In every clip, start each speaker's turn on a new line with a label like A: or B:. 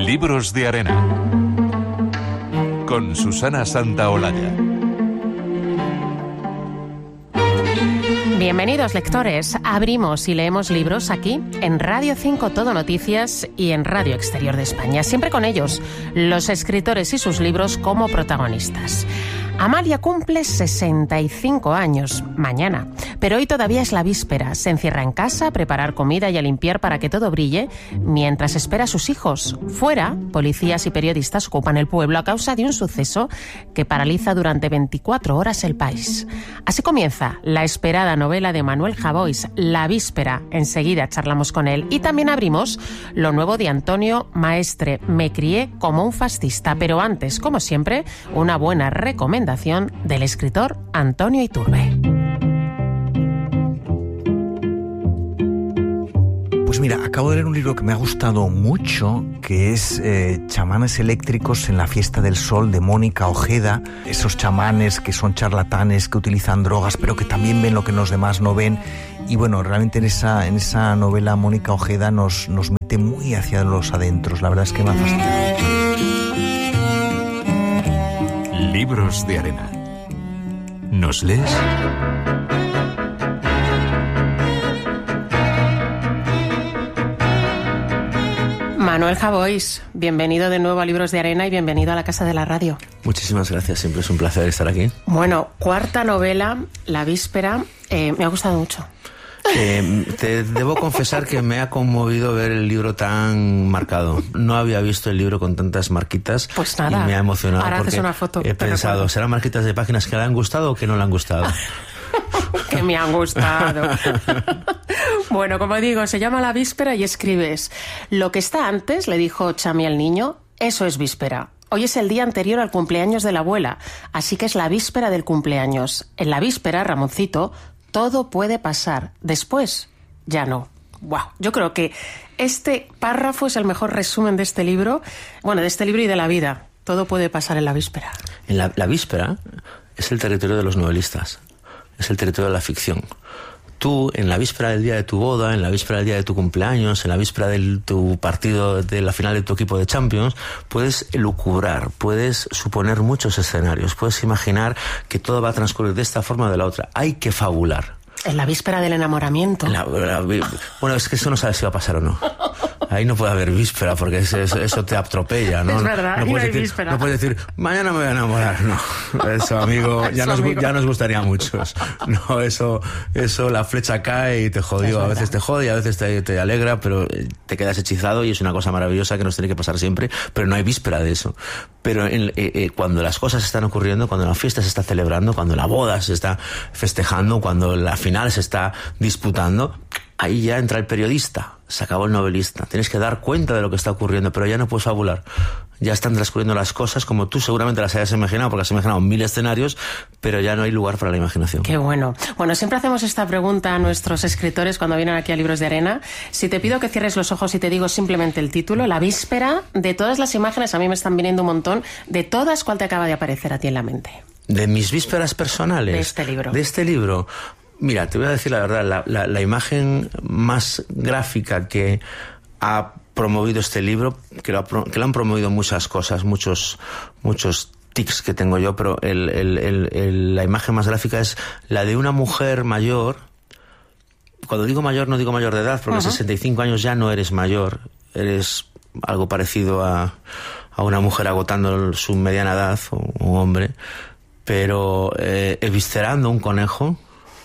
A: Libros de Arena con Susana Santaolalla.
B: Bienvenidos, lectores. Abrimos y leemos libros aquí en Radio 5 Todo Noticias y en Radio Exterior de España. Siempre con ellos, los escritores y sus libros como protagonistas. Amalia cumple 65 años mañana, pero hoy todavía es la víspera. Se encierra en casa a preparar comida y a limpiar para que todo brille mientras espera a sus hijos. Fuera, policías y periodistas ocupan el pueblo a causa de un suceso que paraliza durante 24 horas el país. Así comienza la esperada novela de Manuel Javois, La víspera. Enseguida charlamos con él. Y también abrimos lo nuevo de Antonio Maestre, Me crié como un fascista. Pero antes, como siempre, una buena recomendación del escritor Antonio Iturbe.
C: Pues mira, acabo de leer un libro que me ha gustado mucho, que es Chamanes eléctricos en la fiesta del sol, de Mónica Ojeda. Esos chamanes que son charlatanes, que utilizan drogas, pero que también ven lo que los demás no ven. Y bueno, realmente en esa novela Mónica Ojeda nos mete muy hacia los adentros. La verdad es que me ha fascinado.
A: Libros de Arena. ¿Nos lees?
B: Manuel Javois, bienvenido de nuevo a Libros de Arena y bienvenido a la Casa de la Radio.
D: Muchísimas gracias, siempre es un placer estar aquí.
B: Bueno, cuarta novela, La víspera, me ha gustado mucho.
D: Te debo confesar que me ha conmovido ver el libro tan marcado. No había visto el libro con tantas marquitas.
B: Pues nada,
D: y me ha emocionado.
B: ahora
D: porque
B: haces una foto.
D: He pensado, ¿serán marquitas de páginas que le han gustado o que no le han gustado?
B: Que me han gustado. Bueno, como digo, se llama La víspera y escribes: lo que está antes, le dijo Chami al niño, eso es víspera. Hoy es el día anterior al cumpleaños de la abuela, así que es la víspera del cumpleaños. En la víspera, Ramoncito, todo puede pasar. Después, ya no. Wow. Yo creo que este párrafo es el mejor resumen de este libro, bueno, de este libro y de la vida. Todo puede pasar en la víspera.
D: En la víspera es el territorio de los novelistas, es el territorio de la ficción. Tú, en la víspera del día de tu boda, en la víspera del día de tu cumpleaños, en la víspera de tu partido, de la final de tu equipo de Champions, puedes elucubrar, puedes suponer muchos escenarios, puedes imaginar que todo va a transcurrir de esta forma o de la otra. Hay que fabular.
B: En la víspera del enamoramiento.
D: Bueno, es que eso no sabes si va a pasar o no. Ahí no puede haber víspera porque eso te atropella, ¿no?
B: Es verdad,
D: no puedes
B: hay
D: decir,
B: víspera.
D: No puedes decir, mañana me voy a enamorar. No, eso, amigo, ya nos gustaría a muchos. No, eso la flecha cae y te jodió. A veces te jode y a veces te alegra, pero te quedas hechizado y es una cosa maravillosa que nos tiene que pasar siempre, pero no hay víspera de eso. Pero cuando las cosas están ocurriendo, cuando la fiesta se está celebrando, cuando la boda se está festejando, cuando la final se está disputando, ahí ya entra el periodista, se acabó el novelista. Tienes que dar cuenta de lo que está ocurriendo, pero ya no puedes fabular. Ya están transcurriendo las cosas como tú seguramente las hayas imaginado, porque has imaginado 1000 escenarios, pero ya no hay lugar para la imaginación.
B: Qué bueno. Bueno, siempre hacemos esta pregunta a nuestros escritores cuando vienen aquí a Libros de Arena. Si te pido que cierres los ojos y te digo simplemente el título, La víspera, de todas las imágenes, a mí me están viniendo un montón, de todas, ¿cuál te acaba de aparecer a ti en la mente?
D: ¿De mis vísperas personales?
B: De este libro.
D: De este libro. Mira, te voy a decir la verdad, la imagen más gráfica que ha promovido este libro, que lo han promovido muchas cosas, muchos tics que tengo yo, pero la imagen más gráfica es la de una mujer mayor. Cuando digo mayor, no digo mayor de edad, porque a 65 años ya no eres mayor, eres algo parecido a una mujer agotando su mediana edad, o un hombre, pero eviscerando un conejo,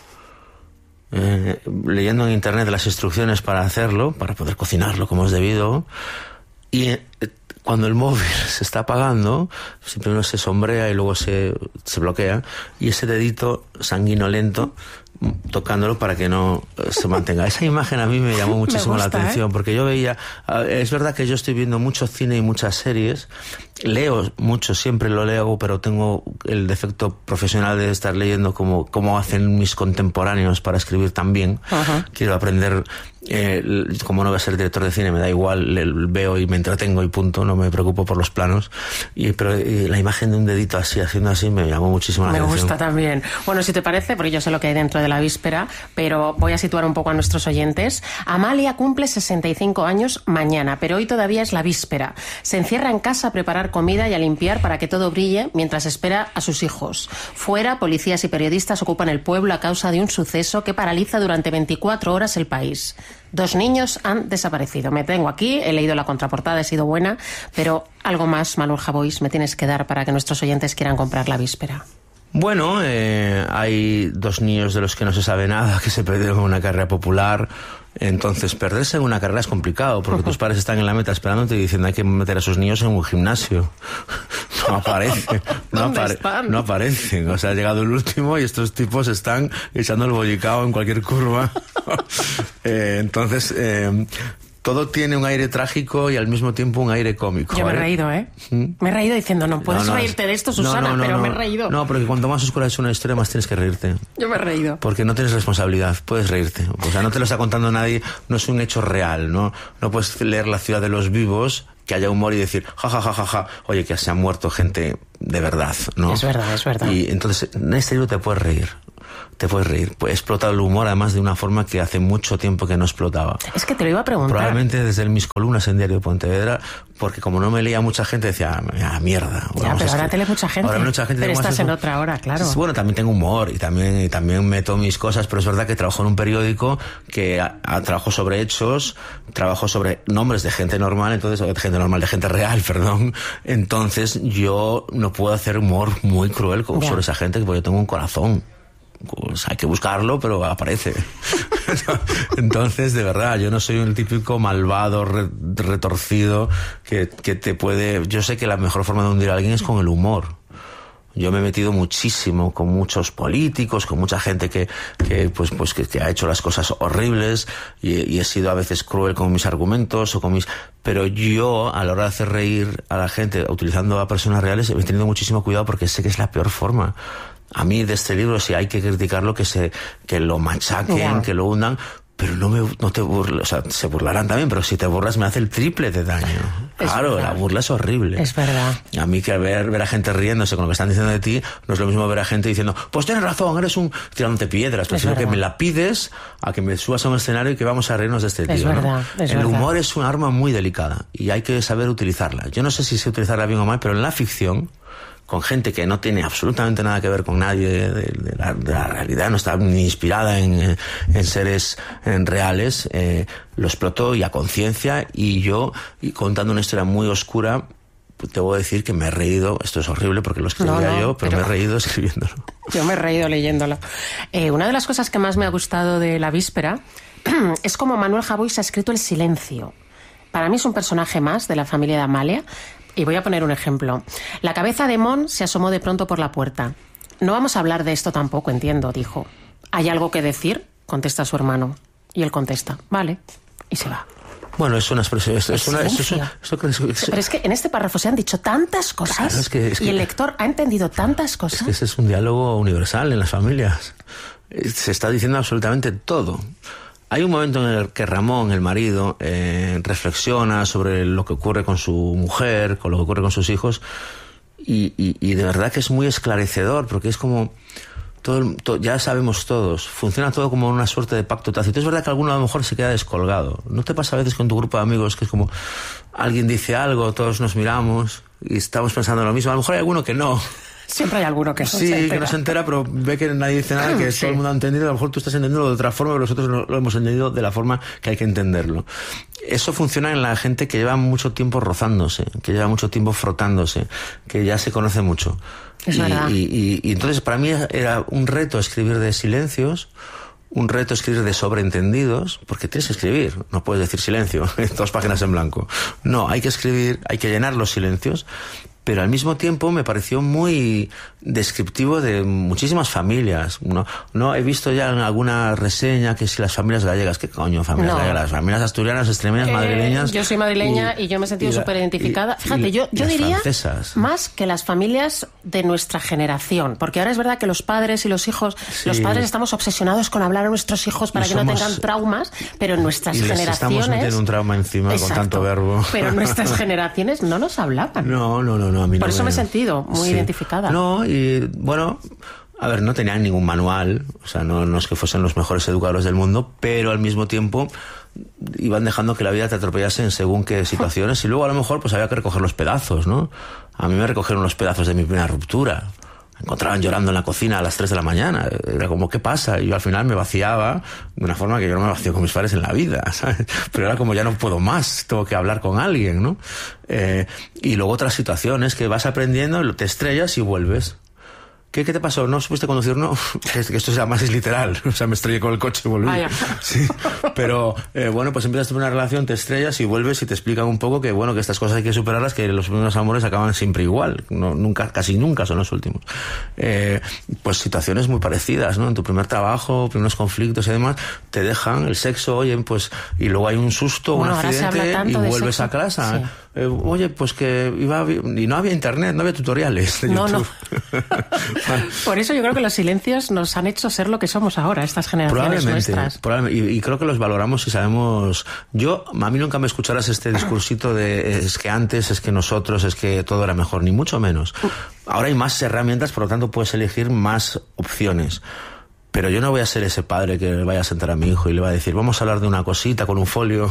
D: leyendo en internet las instrucciones para hacerlo, para poder cocinarlo como es debido, y cuando el móvil se está apagando, primero se sombrea y luego se bloquea, y ese dedito sanguinolento tocándolo para que no se mantenga. Esa imagen a mí me llamó muchísimo la atención, porque yo veía, es verdad que yo estoy viendo mucho cine y muchas series, leo mucho, siempre lo leo, pero tengo el defecto profesional de estar leyendo como hacen mis contemporáneos para escribir tan bien. Quiero aprender como no voy a ser director de cine, me da igual, veo y me entretengo y punto, no me preocupo por los planos. Pero la imagen de un dedito así, haciendo así, me llamó muchísimo la atención.
B: Me gusta también. Bueno, si te parece, porque yo sé lo que hay dentro de La Víspera, pero voy a situar un poco a nuestros oyentes. Amalia cumple 65 años mañana, pero hoy todavía es la víspera. Se encierra en casa a preparar comida y a limpiar para que todo brille mientras espera a sus hijos. Fuera, policías y periodistas ocupan el pueblo a causa de un suceso que paraliza durante 24 horas el país. 2 niños han desaparecido. Me tengo aquí, he leído la contraportada, he sido buena, pero algo más, Manuel Javois, me tienes que dar para que nuestros oyentes quieran comprar La Víspera.
D: Bueno, hay 2 niños de los que no se sabe nada, que se perdieron en una carrera popular. Entonces, perderse en una carrera es complicado, porque tus padres están en la meta esperándote y diciendo hay que meter a sus niños en un gimnasio. No aparece, no aparecen. O sea, ha llegado el último y estos tipos están echando el bollicao en cualquier curva. Entonces, todo tiene un aire trágico y al mismo tiempo un aire cómico.
B: Yo me he reído, ¿eh? Me he reído diciendo, no puedes reírte de esto, Susana, pero me he reído.
D: No, porque cuanto más oscura es una historia, más tienes que reírte.
B: Yo me he reído.
D: Porque no tienes responsabilidad, puedes reírte. O sea, no te lo está contando nadie, no es un hecho real, ¿no? No puedes leer La ciudad de los vivos, que haya humor y decir, ja, ja, ja, ja, ja, oye, que se ha muerto gente de verdad, ¿no?
B: Es verdad, es verdad.
D: Y entonces, en este libro te puedes reír. Pues he explotado el humor además de una forma que hace mucho tiempo que no explotaba.
B: Es que te lo iba a preguntar.
D: Probablemente desde mis columnas en Diario de Pontevedra, porque como no me leía mucha gente decía, mierda.
B: Ya, pero ahora te lee mucha gente.
D: Ahora mucha gente.
B: Pero estás en otra hora, claro.
D: Bueno, también tengo humor y también meto mis cosas, pero es verdad que trabajo en un periódico que trabajo sobre hechos, trabajo sobre nombres de gente normal, entonces, de gente real, perdón. Entonces yo no puedo hacer humor muy cruel sobre esa gente, porque yo tengo un corazón. Pues hay que buscarlo, pero aparece. Entonces, de verdad, yo no soy un típico malvado, retorcido, que te puede... Yo sé que la mejor forma de hundir a alguien es con el humor. Yo me he metido muchísimo con muchos políticos, con mucha gente que ha hecho las cosas horribles y he sido a veces cruel con mis argumentos pero yo, a la hora de hacer reír a la gente utilizando a personas reales, he tenido muchísimo cuidado porque sé que es la peor forma. A mí de este libro, si hay que criticarlo, que lo machaquen, que lo hundan, pero no te burles, o sea, se burlarán también, pero si te burlas me hace el triple de daño. Claro, la burla es horrible.
B: Es verdad.
D: A mí que ver a gente riéndose con lo que están diciendo de ti, no es lo mismo ver a gente diciendo, pues tienes razón, eres un tirándote piedras, prefiero que me la pides a que me subas a un escenario y que vamos a reírnos de este tío.
B: Es verdad,
D: ¿no? El humor es un arma muy delicada y hay que saber utilizarla. Yo no sé si sé utilizarla bien o mal, pero en la ficción, con gente que no tiene absolutamente nada que ver con nadie de la realidad, no está ni inspirada en seres reales, lo explotó y a conciencia, y yo, contando una historia muy oscura, te voy a decir que me he reído. Esto es horrible porque lo escribía yo, pero me he reído escribiéndolo.
B: Yo me he reído leyéndolo. Una de las cosas que más me ha gustado de La Víspera es como Manuel Javois ha escrito el silencio. Para mí es un personaje más de la familia de Amalia. Y voy a poner un ejemplo. La cabeza de Mon se asomó de pronto por la puerta. No vamos a hablar de esto tampoco, entiendo, dijo. ¿Hay algo que decir?, contesta su hermano. Y él contesta, vale, y se va.
D: Bueno, es una expresión.
B: Pero es que en este párrafo se han dicho tantas cosas, claro, y el lector ha entendido tantas cosas.
D: Es que ese es un diálogo universal en las familias. Se está diciendo absolutamente todo. Hay un momento en el que Ramón, el marido, reflexiona sobre lo que ocurre con su mujer, con lo que ocurre con sus hijos, y de verdad que es muy esclarecedor, porque es como... ya sabemos todos, funciona todo como una suerte de pacto tácito. Es verdad que alguno a lo mejor se queda descolgado. ¿No te pasa a veces con tu grupo de amigos que es como alguien dice algo, todos nos miramos y estamos pensando lo mismo? A lo mejor hay alguno que no.
B: Siempre hay alguno que no se entera.
D: Sí, que no se entera, pero ve que nadie dice nada, que todo el mundo ha entendido. A lo mejor tú estás entendiendo de otra forma, pero nosotros lo hemos entendido de la forma que hay que entenderlo. Eso funciona en la gente que lleva mucho tiempo rozándose, que lleva mucho tiempo frotándose, que ya se conoce mucho.
B: Es verdad.
D: Y entonces para mí era un reto escribir de silencios, un reto escribir de sobreentendidos, porque tienes que escribir, no puedes decir silencio, 2 páginas en blanco. No, hay que escribir, hay que llenar los silencios, pero al mismo tiempo me pareció muy descriptivo de muchísimas familias. No he visto ya en alguna reseña que si las familias gallegas, ¿qué coño familias gallegas? Las familias asturianas, extremeñas, madrileñas.
B: Yo soy madrileña y yo me he sentido súper identificada. Fíjate, yo diría
D: francesas.
B: Más que las familias de nuestra generación, porque ahora es verdad que los padres y los hijos, los padres estamos obsesionados con hablar a nuestros hijos para que no tengan traumas, pero en nuestras generaciones...
D: estamos metiendo un trauma encima. Exacto, con tanto verbo.
B: Pero en nuestras generaciones no nos hablaban.
D: No, a mí
B: Por eso me he sentido muy identificada.
D: No, y bueno... A ver, no tenían ningún manual, o sea, no es que fuesen los mejores educadores del mundo, pero al mismo tiempo iban dejando que la vida te atropellase en según qué situaciones y luego a lo mejor pues había que recoger los pedazos, ¿no? A mí me recogieron los pedazos de mi primera ruptura. Me encontraban llorando en la cocina a las 3 de la mañana. Era como, ¿qué pasa? Y yo al final me vaciaba de una forma que yo no me vacío con mis padres en la vida, ¿sabes? Pero era como, ya no puedo más, tengo que hablar con alguien, ¿no? Y luego otras situaciones que vas aprendiendo, te estrellas y vuelves. ¿Qué te pasó? ¿No supiste conducir? No, que esto más es literal. O sea, me estrellé con el coche y volví. Sí. Pero, bueno, pues empiezas a tener una relación, te estrellas y vuelves y te explican un poco que, bueno, que estas cosas hay que superarlas, que los primeros amores acaban siempre igual. Casi nunca son los últimos. Pues situaciones muy parecidas, ¿no? En tu primer trabajo, primeros conflictos y demás, te dejan el sexo, oye, pues, y luego hay un susto, un accidente y vuelves a casa. Sí. Oye, pues que iba y no había internet, no había tutoriales de YouTube.
B: Por eso yo creo que los silencios nos han hecho ser lo que somos ahora, estas generaciones nuestras.
D: Probablemente, y creo que los valoramos y sabemos... A mí nunca me escucharás este discursito de es que antes, es que nosotros, es que todo era mejor, ni mucho menos. Ahora hay más herramientas, por lo tanto puedes elegir más opciones. Pero yo no voy a ser ese padre que le vaya a sentar a mi hijo y le va a decir, vamos a hablar de una cosita con un folio.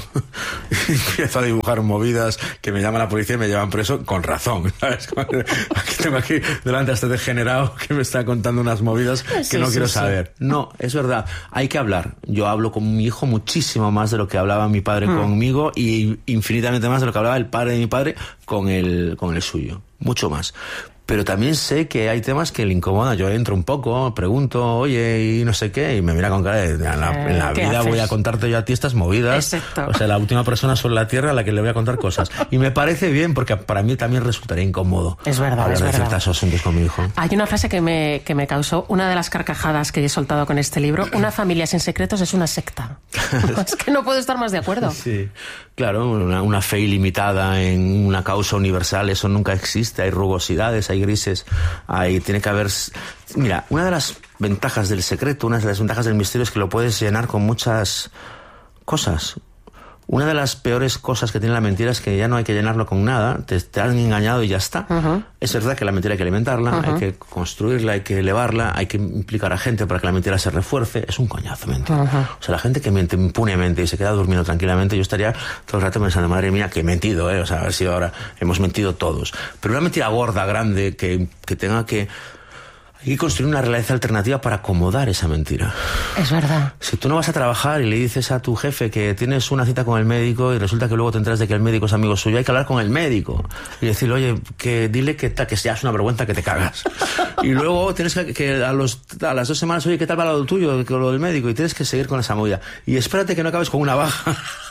D: Y empiezo a dibujar movidas que me llama la policía y me llevan preso con razón, ¿sabes? Tengo aquí delante a este degenerado que me está contando unas movidas que no quiero saber. No, es verdad, hay que hablar. Yo hablo con mi hijo muchísimo más de lo que hablaba mi padre conmigo y infinitamente más de lo que hablaba el padre de mi padre con el suyo. Mucho más. Pero también sé que hay temas que le incomodan. Yo entro un poco, pregunto, oye, y no sé qué, y me mira con cara de, en la vida haces? Voy a contarte yo a ti estas movidas.
B: Exacto.
D: O sea, la última persona sobre la tierra a la que le voy a contar cosas. Y me parece bien, porque para mí también resultaría incómodo.
B: Es verdad,
D: hablar de ciertos asuntos con mi hijo.
B: Hay una frase que me causó una de las carcajadas que he soltado con este libro. Una familia sin secretos es una secta. Es que no puedo estar más de acuerdo.
D: Sí, claro, una fe ilimitada en una causa universal, eso nunca existe. Hay rugosidades, hay grises, tiene que haber... Mira, una de las ventajas del secreto, una de las ventajas del misterio es que lo puedes llenar con muchas cosas. Una de las peores cosas que tiene la mentira es que ya no hay que llenarlo con nada, te han engañado y ya está. Uh-huh. Es verdad que la mentira hay que alimentarla, hay que construirla, hay que elevarla, hay que implicar a gente para que la mentira se refuerce. Es un coñazo mentir. O sea, la gente que miente impunemente y se queda durmiendo tranquilamente, yo estaría todo el rato pensando, madre mía, que he mentido, o sea, a ver si ahora hemos mentido todos. Pero una mentira gorda, grande, que tenga que... Hay que construir una realidad alternativa para acomodar esa mentira.
B: Es verdad.
D: Si tú no vas a trabajar y le dices a tu jefe que tienes una cita con el médico y resulta que luego te enteras de que el médico es amigo suyo, hay que hablar con el médico y decirle, oye, dile que ya es una vergüenza que te cagas. Y luego tienes que a las 2 semanas, oye, ¿qué tal va lo tuyo, lo del médico? Y tienes que seguir con esa movida. Y espérate que no acabes con una baja.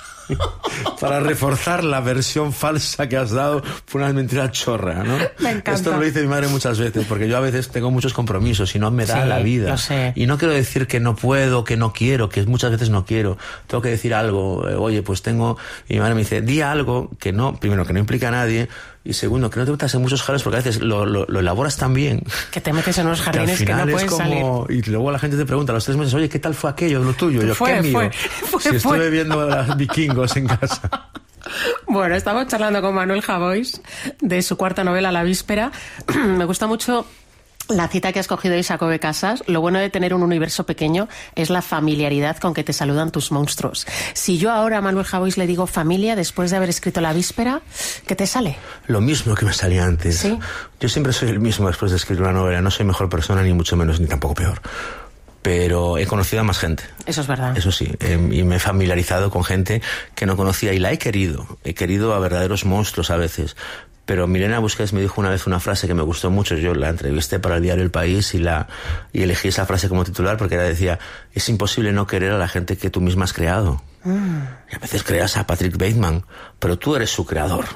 D: Para reforzar la versión falsa que has dado por una mentira chorra, ¿no?
B: Me encanta.
D: Esto me lo dice mi madre muchas veces, porque yo a veces tengo muchos compromisos y no me da la vida.
B: Lo sé.
D: Y no quiero decir que no puedo, que no quiero, que muchas veces no quiero. Tengo que decir algo, oye, pues tengo... Y mi madre me dice, di algo que no, primero, que no implica a nadie, y segundo, que no te metas en muchos jardines, porque a veces lo elaboras tan bien.
B: Que te metes en unos jardines que no puedes salir.
D: Y luego la gente te pregunta a los 3 meses, oye, ¿qué tal fue aquello, lo tuyo? Y yo, ¿qué mío? Si estuve viendo a los vikingos en casa.
B: Bueno, estamos charlando con Manuel Javois de su cuarta novela, La Víspera. Me gusta mucho la cita que has cogido de Jacobe Casas. Lo bueno de tener un universo pequeño es la familiaridad con que te saludan tus monstruos. Si yo ahora a Manuel Javois le digo familia, después de haber escrito La Víspera, ¿qué te sale?
D: Lo mismo que me salía antes.
B: ¿Sí?
D: Yo siempre soy el mismo después de escribir una novela. No soy mejor persona, ni mucho menos, ni tampoco peor. Pero he conocido a más gente.
B: Eso es verdad.
D: Eso sí, y me he familiarizado con gente que no conocía y la he querido. He querido a verdaderos monstruos a veces. Pero Milena Busquets me dijo una vez una frase que me gustó mucho. Yo la entrevisté para el diario El País y elegí esa frase como titular porque decía, es imposible no querer a la gente que tú misma has creado. Y a veces creas a Patrick Bateman, pero tú eres su creador.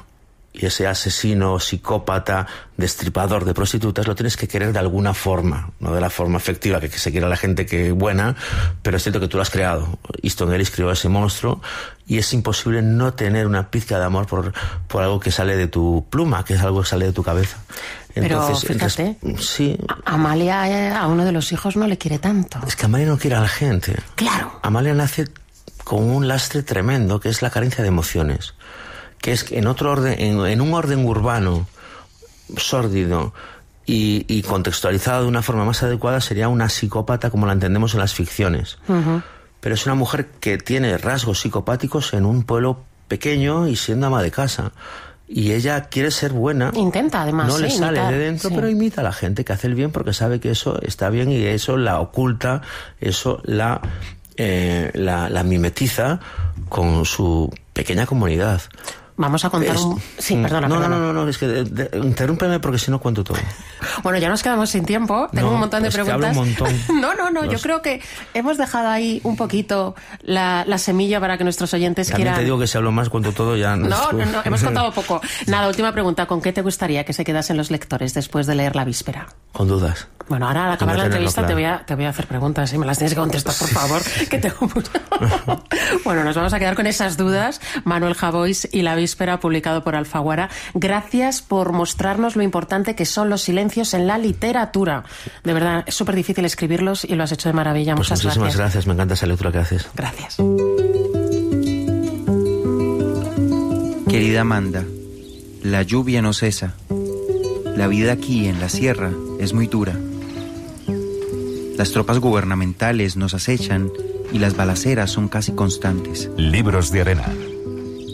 D: y ese asesino, psicópata, destripador de prostitutas, lo tienes que querer de alguna forma, no de la forma efectiva que se quiere a la gente que buena, pero es cierto que tú lo has creado. Easton Ellis creó ese monstruo y es imposible no tener una pizca de amor por algo que sale de tu pluma, que es algo que sale de tu cabeza.
B: Entonces, pero fíjate,
D: sí.
B: Amalia a uno de los hijos no le quiere tanto.
D: Es que Amalia no quiere a la gente.
B: Claro.
D: Amalia nace con un lastre tremendo, que es la carencia de emociones. Que es que en otro orden, en un orden urbano, sórdido y contextualizado de una forma más adecuada, sería una psicópata como la entendemos en las ficciones. Uh-huh. Pero es una mujer que tiene rasgos psicopáticos en un pueblo pequeño y siendo ama de casa. Y ella quiere ser buena.
B: Intenta, además.
D: No le sale
B: imitar,
D: de dentro,
B: sí.
D: Pero imita a la gente que hace el bien porque sabe que eso está bien y eso la oculta, eso la mimetiza con su pequeña comunidad.
B: Vamos a contar Sí, perdona.
D: No, es que interrúmpeme porque si no cuento todo.
B: Bueno, ya nos quedamos sin tiempo. Tengo un montón de preguntas.
D: Que hablo un montón.
B: No, yo creo que hemos dejado ahí un poquito la semilla para que nuestros oyentes
D: También
B: quieran...
D: te digo que si hablo más, cuento todo ya.
B: No, hemos contado poco. Nada, última pregunta. ¿Con qué te gustaría que se quedasen los lectores después de leer La Víspera?
D: Con dudas.
B: Bueno, ahora al acabar la entrevista claro. te voy a hacer preguntas y me las tienes que contestar, por favor, que tengo mucho. Bueno, nos vamos a quedar con esas dudas. Manuel Javois y La Víspera, publicado por Alfaguara. Gracias por mostrarnos lo importante que son los silencios en la literatura. De verdad, es súper difícil escribirlos y lo has hecho de maravilla.
D: Pues muchísimas gracias. Me encanta esa lectura que haces.
B: Gracias.
E: Querida Amanda, la lluvia no cesa. La vida aquí en la sierra es muy dura. Las tropas gubernamentales nos acechan y las balaceras son casi constantes.
A: Libros de Arena.